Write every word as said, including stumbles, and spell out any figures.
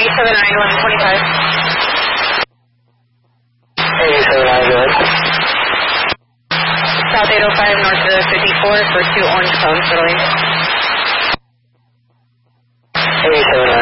eight seven nine, eleven twenty-five. eight seven nine, go ahead. South eight oh five, north of fifty-four for two orange cones, Italy. eight seven nine.